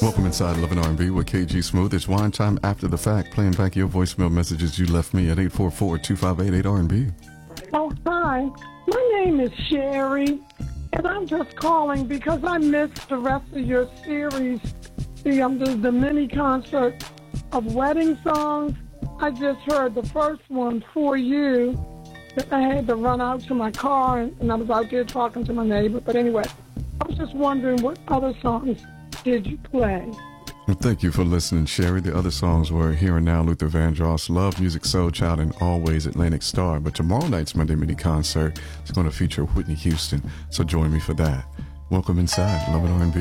Welcome inside Love and R&B with KG Smooth. It's wine time after the fact, playing back your voicemail messages you left me at 844-258-8R&B. Oh, hi. My name is Sherry, and I'm just calling because I missed the rest of your series, the mini concert of wedding songs. I just heard the first one, For You, that I had to run out to my car, and I was out there talking to my neighbor. But anyway, I was just wondering what other songs did you play? Well, thank you for listening, Sherry. The other songs were Here and Now, Luther Vandross, Love Music, Soul Child, and Always Atlantic Star. But tomorrow night's Monday mini concert is going to feature Whitney Houston, so join me for that. Welcome inside Love and R&B.